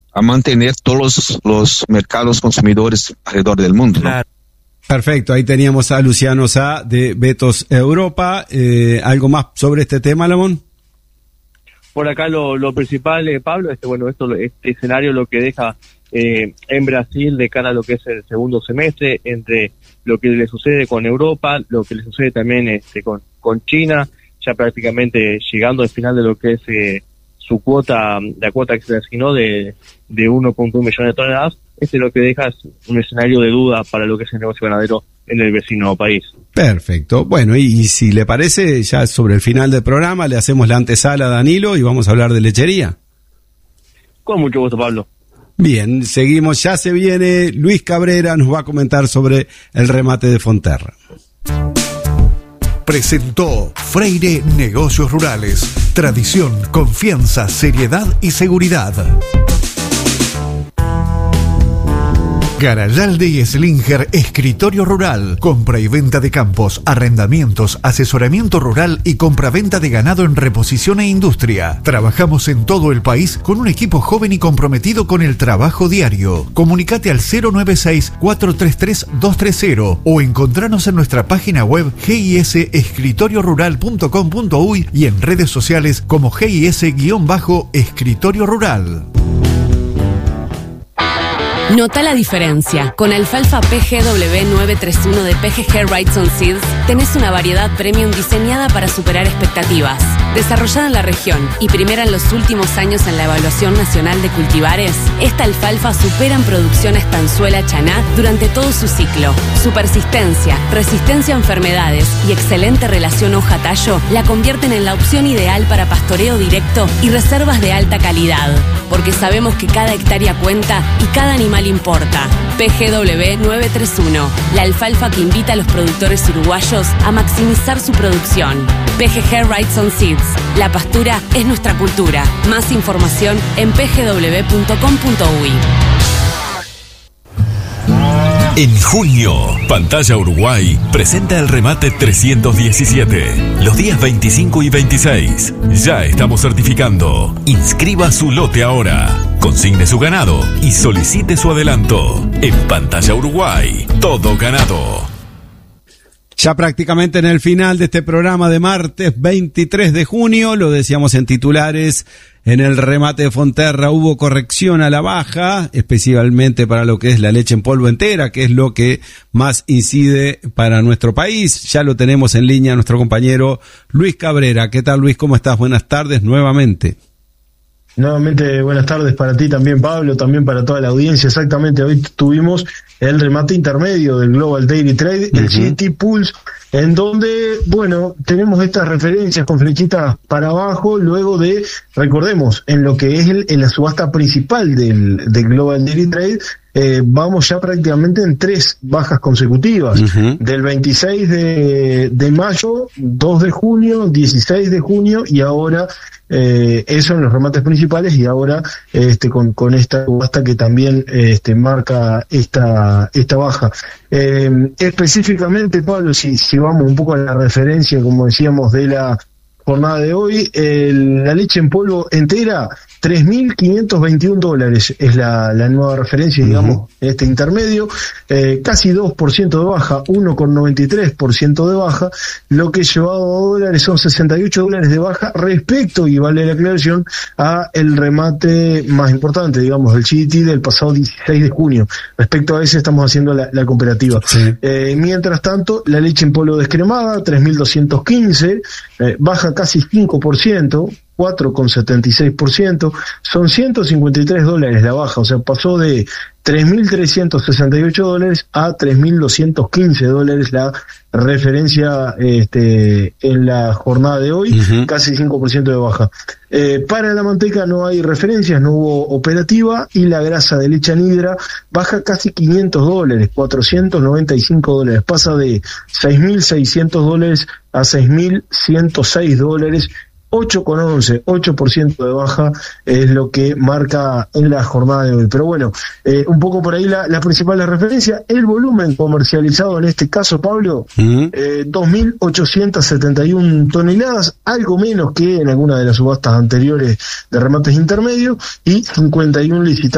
mantener todos los mercados consumidores alrededor del mundo, ¿no? Claro. Perfecto, ahí teníamos a Luciano Sá de Betos Europa. ¿Algo más sobre este tema, Lamón? Por acá lo principal, Pablo, este escenario lo que deja en Brasil de cara a lo que es el segundo semestre, entre lo que le sucede con Europa, lo que le sucede también con China, ya prácticamente llegando al final de lo que es su cuota, la cuota que se le asignó de 1.1 millones de toneladas. Lo que deja es un escenario de duda para lo que es el negocio ganadero en el vecino país. Perfecto. Bueno, y si le parece, ya sobre el final del programa le hacemos la antesala a Danilo y vamos a hablar de lechería. Con mucho gusto, Pablo. Bien, seguimos, ya se viene Luis Cabrera, nos va a comentar sobre el remate de Fonterra. Presentó Freire Negocios Rurales. Tradición, confianza, seriedad y seguridad. Garayalde y Slinger Escritorio Rural. Compra y venta de campos, arrendamientos, asesoramiento rural y compra-venta de ganado en reposición e industria. Trabajamos en todo el país con un equipo joven y comprometido con el trabajo diario. Comunicate al 096-433-230 o encontranos en nuestra página web gisescritoriorural.com.uy y en redes sociales como GIS-Escritorio Rural. Nota la diferencia. Con alfalfa PGW 931 de PGG Wrightson Seeds tenés una variedad premium diseñada para superar expectativas. Desarrollada en la región y primera en los últimos años en la evaluación nacional de cultivares, esta alfalfa supera en producción a estanzuela chaná durante todo su ciclo. Su persistencia, resistencia a enfermedades y excelente relación hoja-tallo la convierten en la opción ideal para pastoreo directo y reservas de alta calidad. Porque sabemos que cada hectárea cuenta y cada animal importa. PGW 931, la alfalfa que invita a los productores uruguayos a maximizar su producción. PGG Wrightson Seeds, la pastura es nuestra cultura. Más información en pgw.com.uy. En junio, Pantalla Uruguay presenta el remate 317, los días 25 y 26. Ya estamos certificando. Inscriba su lote ahora, consigne su ganado y solicite su adelanto. En Pantalla Uruguay, todo ganado. Ya prácticamente en el final de este programa de martes 23 de junio, lo decíamos en titulares, en el remate de Fonterra hubo corrección a la baja, especialmente para lo que es la leche en polvo entera, que es lo que más incide para nuestro país. Ya lo tenemos en línea nuestro compañero Luis Cabrera. ¿Qué tal, Luis? ¿Cómo estás? Buenas tardes nuevamente. Nuevamente, buenas tardes para ti también, Pablo, también para toda la audiencia. Exactamente, hoy tuvimos el remate intermedio del Global Dairy Trade, el GDT Pulse, en donde, bueno, tenemos estas referencias con flechitas para abajo, luego de, recordemos, en lo que es en la subasta principal del Global Dairy Trade, vamos ya prácticamente en 3 bajas consecutivas, del 26 de mayo, 2 de junio, 16 de junio y ahora eso en los remates principales y ahora con esta subasta que también marca esta baja. Específicamente, Pablo, si vamos un poco a la referencia, como decíamos, de la jornada de hoy, la leche en polvo entera, $3.521 es la nueva referencia, digamos, en este intermedio, casi 2% de baja, 1,93% de baja, lo que llevado a dólares son $68 de baja respecto, y vale la aclaración, a el remate más importante, digamos, el GDT del pasado 16 de junio. Respecto a ese estamos haciendo la comparativa. Sí. Mientras tanto, la leche en polvo descremada, 3.215, baja casi 5%, 4,76%, son $153 la baja, o sea, pasó de $3.368 a $3.215 la referencia en la jornada de hoy, casi 5% de baja. Para la manteca no hay referencias, no hubo operativa, y la grasa de leche anhidra baja casi $500, $495, pasa de $6.600 a $6.106, 8,11, 8% de baja es lo que marca en la jornada de hoy. Pero bueno, un poco por ahí la principal referencia, el volumen comercializado en este caso, Pablo, 2.871 toneladas, algo menos que en alguna de las subastas anteriores de remates intermedios, y 51 licitados